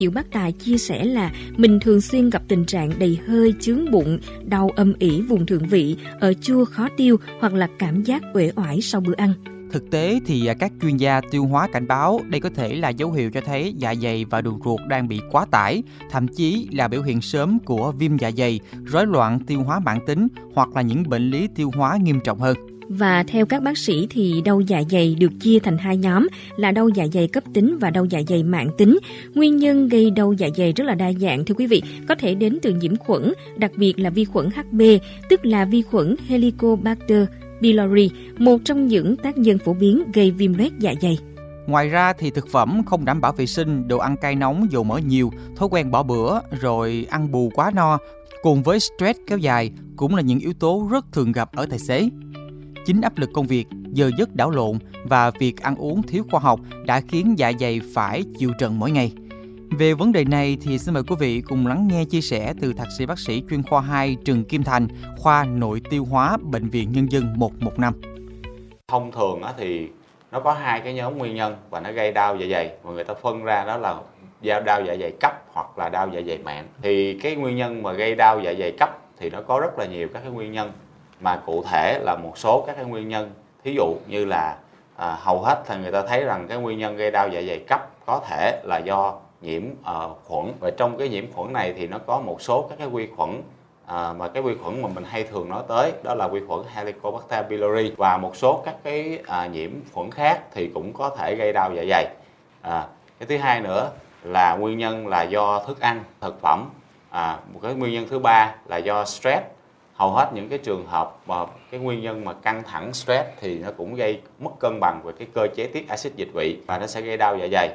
Diệu Bác Tài chia sẻ là mình thường xuyên gặp tình trạng đầy hơi, chướng bụng, đau âm ỉ vùng thượng vị, ở chua khó tiêu hoặc là cảm giác uể oải sau bữa ăn. Thực tế thì các chuyên gia tiêu hóa cảnh báo đây có thể là dấu hiệu cho thấy dạ dày và đường ruột đang bị quá tải, thậm chí là biểu hiện sớm của viêm dạ dày, rối loạn tiêu hóa mãn tính hoặc là những bệnh lý tiêu hóa nghiêm trọng hơn. Và theo các bác sĩ thì đau dạ dày được chia thành hai nhóm là đau dạ dày cấp tính và đau dạ dày mãn tính. Nguyên nhân gây đau dạ dày rất là đa dạng thưa quý vị, có thể đến từ nhiễm khuẩn, đặc biệt là vi khuẩn HB, tức là vi khuẩn Helicobacter pylori, một trong những tác nhân phổ biến gây viêm loét dạ dày. Ngoài ra thì thực phẩm không đảm bảo vệ sinh, đồ ăn cay nóng, dầu mỡ nhiều, thói quen bỏ bữa, rồi ăn bù quá no, cùng với stress kéo dài cũng là những yếu tố rất thường gặp ở tài xế. Chính áp lực công việc, giờ giấc đảo lộn và việc ăn uống thiếu khoa học đã khiến dạ dày phải chịu trận mỗi ngày. Về vấn đề này thì xin mời quý vị cùng lắng nghe chia sẻ từ thạc sĩ bác sĩ chuyên khoa 2 Trần Kim Thành, khoa nội tiêu hóa Bệnh viện Nhân dân 115. Thông thường thì nó có hai cái nhóm nguyên nhân và nó gây đau dạ dày, mà người ta phân ra đó là đau dạ dày cấp hoặc là đau dạ dày mãn. Thì cái nguyên nhân mà gây đau dạ dày cấp thì nó có rất là nhiều các cái nguyên nhân, mà cụ thể là một số các cái nguyên nhân, thí dụ như là hầu hết thì người ta thấy rằng cái nguyên nhân gây đau dạ dày cấp có thể là do nhiễm khuẩn, và trong cái nhiễm khuẩn này thì nó có một số các cái vi khuẩn mà cái vi khuẩn mà mình hay thường nói tới đó là vi khuẩn Helicobacter pylori, và một số các cái nhiễm khuẩn khác thì cũng có thể gây đau dạ dày. Cái thứ hai nữa là nguyên nhân là do thức ăn, thực phẩm. Một cái nguyên nhân thứ ba là do stress. Hầu hết những cái trường hợp mà cái nguyên nhân mà căng thẳng stress thì nó cũng gây mất cân bằng về cái cơ chế tiết axit dịch vị và nó sẽ gây đau dạ dày.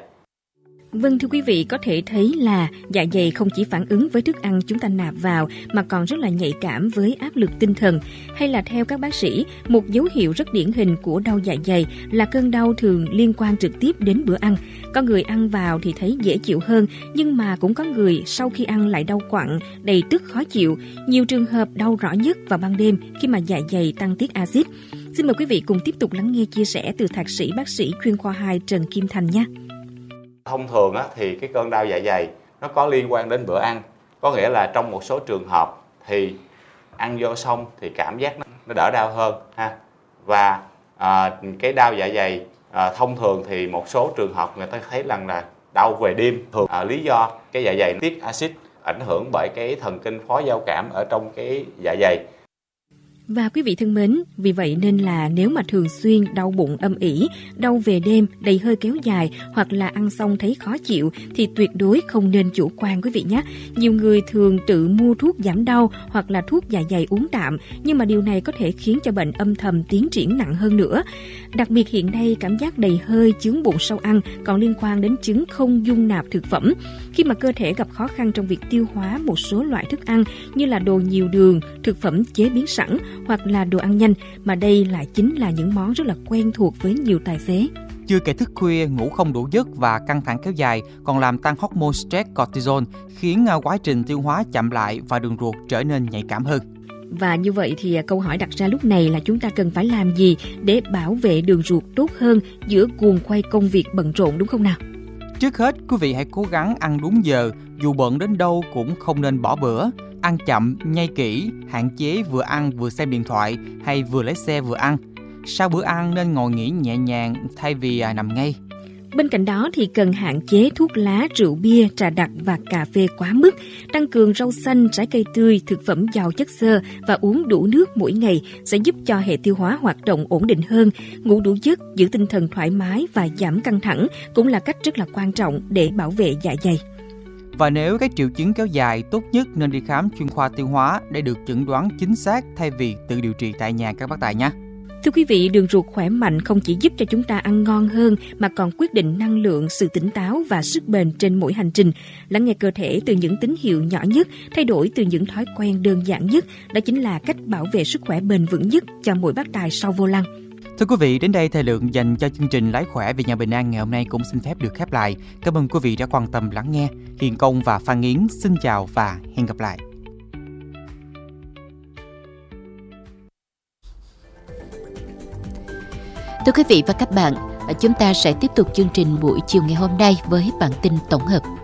Vâng thưa quý vị, có thể thấy là dạ dày không chỉ phản ứng với thức ăn chúng ta nạp vào mà còn rất là nhạy cảm với áp lực tinh thần. Hay là theo các bác sĩ, một dấu hiệu rất điển hình của đau dạ dày là cơn đau thường liên quan trực tiếp đến bữa ăn. Có người ăn vào thì thấy dễ chịu hơn, nhưng mà cũng có người sau khi ăn lại đau quặn, đầy tức khó chịu. Nhiều trường hợp đau rõ nhất vào ban đêm khi mà dạ dày tăng tiết axit. Xin mời quý vị cùng tiếp tục lắng nghe chia sẻ từ thạc sĩ bác sĩ chuyên khoa 2 Trần Kim Thành nhé. Thông thường thì cái cơn đau dạ dày nó có liên quan đến bữa ăn, có nghĩa là trong một số trường hợp thì ăn vô xong thì cảm giác nó đỡ đau hơn ha. Và cái đau dạ dày thông thường thì một số trường hợp người ta thấy rằng là đau về đêm, thường lý do cái dạ dày tiết axit ảnh hưởng bởi cái thần kinh phó giao cảm ở trong cái dạ dày. Và quý vị thân mến, vì vậy nên là nếu mà thường xuyên đau bụng âm ỉ, đau về đêm, đầy hơi kéo dài hoặc là ăn xong thấy khó chịu thì tuyệt đối không nên chủ quan quý vị nhé. Nhiều người thường tự mua thuốc giảm đau hoặc là thuốc dạ dày uống tạm, nhưng mà điều này có thể khiến cho bệnh âm thầm tiến triển nặng hơn nữa. Đặc biệt hiện nay cảm giác đầy hơi, chướng bụng sau ăn còn liên quan đến chứng không dung nạp thực phẩm. Khi mà cơ thể gặp khó khăn trong việc tiêu hóa một số loại thức ăn như là đồ nhiều đường, thực phẩm chế biến sẵn hoặc là đồ ăn nhanh, mà đây lại chính là những món rất là quen thuộc với nhiều tài xế. Chưa kể thức khuya, ngủ không đủ giấc và căng thẳng kéo dài còn làm tăng hormone stress cortisol, khiến quá trình tiêu hóa chậm lại và đường ruột trở nên nhạy cảm hơn. Và như vậy thì câu hỏi đặt ra lúc này là chúng ta cần phải làm gì để bảo vệ đường ruột tốt hơn giữa guồng quay công việc bận rộn, đúng không nào? Trước hết, quý vị hãy cố gắng ăn đúng giờ, dù bận đến đâu cũng không nên bỏ bữa. Ăn chậm, nhai kỹ, hạn chế vừa ăn vừa xem điện thoại hay vừa lái xe vừa ăn. Sau bữa ăn nên ngồi nghỉ nhẹ nhàng thay vì nằm ngay. Bên cạnh đó thì cần hạn chế thuốc lá, rượu bia, trà đặc và cà phê quá mức, tăng cường rau xanh, trái cây tươi, thực phẩm giàu chất xơ và uống đủ nước mỗi ngày sẽ giúp cho hệ tiêu hóa hoạt động ổn định hơn. Ngủ đủ giấc, giữ tinh thần thoải mái và giảm căng thẳng cũng là cách rất là quan trọng để bảo vệ dạ dày. Và nếu các triệu chứng kéo dài, tốt nhất nên đi khám chuyên khoa tiêu hóa để được chẩn đoán chính xác thay vì tự điều trị tại nhà các bác tài nhé. Thưa quý vị, đường ruột khỏe mạnh không chỉ giúp cho chúng ta ăn ngon hơn mà còn quyết định năng lượng, sự tỉnh táo và sức bền trên mỗi hành trình. Lắng nghe cơ thể từ những tín hiệu nhỏ nhất, thay đổi từ những thói quen đơn giản nhất, đó chính là cách bảo vệ sức khỏe bền vững nhất cho mỗi bác tài sau vô lăng. Thưa quý vị, đến đây thời lượng dành cho chương trình Lái khỏe về nhà bình an ngày hôm nay cũng xin phép được khép lại. Cảm ơn quý vị đã quan tâm lắng nghe. Hiền Công và Phan Yến xin chào và hẹn gặp lại. Thưa quý vị và các bạn, chúng ta sẽ tiếp tục chương trình buổi chiều ngày hôm nay với bản tin tổng hợp.